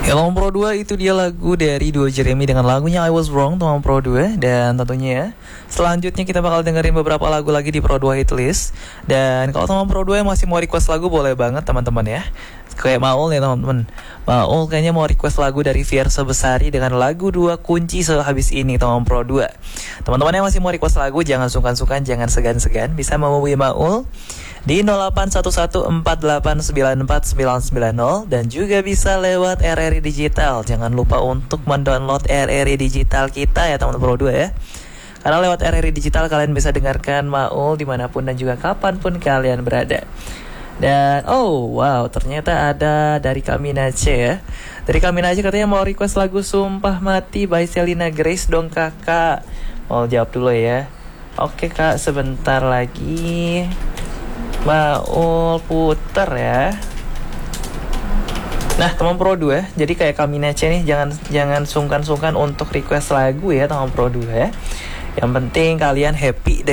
Teman Pro 2 itu dia lagu dari Duo Jeremy dengan lagunya I Was Wrong, teman Pro 2. Dan tentunya selanjutnya kita bakal dengerin beberapa lagu lagi di Pro 2 Hitlist. Dan kalau teman Pro 2 masih mau request lagu boleh banget teman-teman ya. Kayak Maul nih teman-teman. Maul kayaknya mau request lagu dari Fiersa Besari dengan lagu 2 kunci sehabis ini teman Pro 2. Teman-teman yang masih mau request lagu jangan sungkan-sungkan, jangan segan-segan, bisa menghubungi Maul di 081148949990 dan juga bisa lewat RRI Digital. Jangan lupa untuk mendownload RRI Digital kita ya teman-teman Pro 2 ya. Karena lewat RRI Digital kalian bisa dengarkan Maul dimanapun dan juga kapanpun kalian berada. Dan wow, ternyata ada dari Kaminace ya. Dari Kaminace katanya mau request lagu Sumpah Mati by Selina Grace dong kakak. Mau jawab dulu ya. Oke kak, sebentar lagi Maul puter ya. Nah teman Pro 2, jadi kayak Kaminace nih, jangan sungkan-sungkan untuk request lagu ya teman Pro 2 ya. Yang penting kalian happy